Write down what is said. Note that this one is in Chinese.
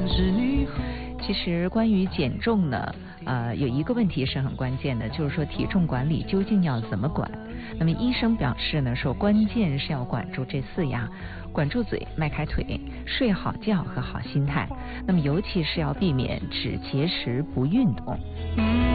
其实关于减重呢，有一个问题是很关键的，就是说体重管理究竟要怎么管？那么医生表示呢，说关键是要管住这4样，管住嘴、迈开腿、睡好觉和好心态。那么尤其是要避免只节食不运动。